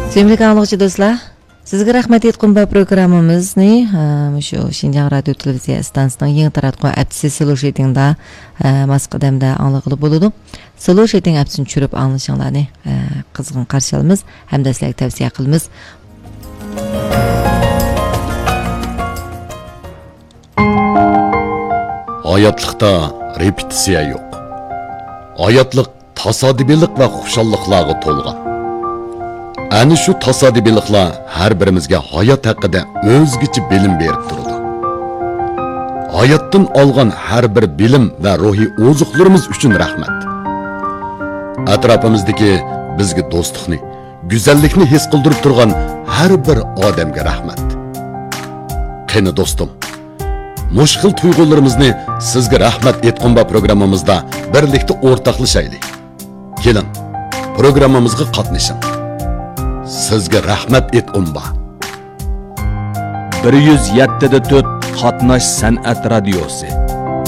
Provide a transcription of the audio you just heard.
Sevgili anlıqçı dostlar, sizga rahmat aytqan programmamizni shu Şinjan radio televiziya stansiyasining yangi taratgan apsi Solution'da Moskvada anlıqlı bo'ladi. Solution apsini tushirib anglashinglarni qizg'in qarshi olamiz hamda sizlarga tavsiya qilamiz. Hayotlikda repetitsiya yo'q. Hayotlik tasodifilik va xushalliqlarga to'lgan. Ani shu tasodifiliklar har birimizga hayot haqida o'zgacha bilim berib turadi. Hayotdan olgan har bir bilim va ruhiy ozuqlarimiz uchun rahmat. Atrofimizdagi bizga do'stlikni, go'zallikni his qildirib turgan har bir odamga rahmat. Qani do'stim, mushkil tuyg'ularimizni sizga rahmat aytgan programmamizda birlikda o'rtoqlashaylik. Keling, programmamizga qatnashing. Sizga rahmat aytgan 107.4 Qatnash san'at radiosi.